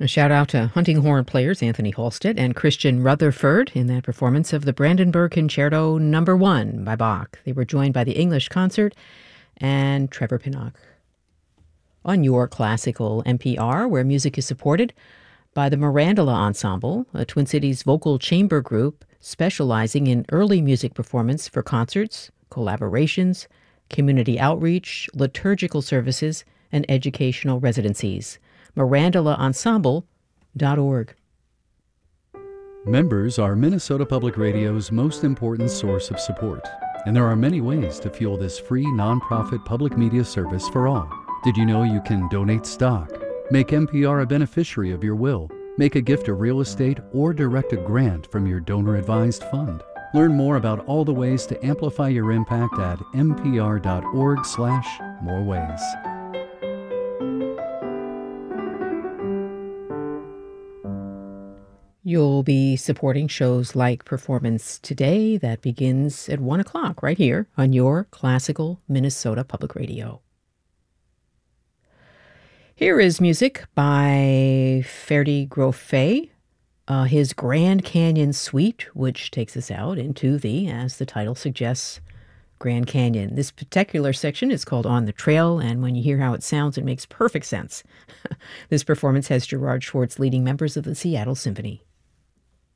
A shout out to hunting horn players Anthony Halstead and Christian Rutherford in that performance of the Brandenburg Concerto No. 1 by Bach. They were joined by the English Concert and Trevor Pinnock. On your classical NPR, where music is supported by the Mirandola Ensemble, a Twin Cities vocal chamber group specializing in early music performance for concerts, collaborations, community outreach, liturgical services, and educational residencies. MirandolaEnsemble.org. Members are Minnesota Public Radio's most important source of support, and there are many ways to fuel this free nonprofit public media service for all. Did you know you can donate stock, make NPR a beneficiary of your will, make a gift of real estate, or direct a grant from your donor-advised fund? Learn more about all the ways to amplify your impact at npr.org/moreways. You'll be supporting shows like Performance Today that begins at 1 o'clock right here on your classical Minnesota Public Radio. Here is music by Ferdi Grofé, his Grand Canyon Suite, which takes us out into the, as the title suggests, Grand Canyon. This particular section is called On the Trail, and when you hear how it sounds, it makes perfect sense. This performance has Gerard Schwartz leading members of the Seattle Symphony.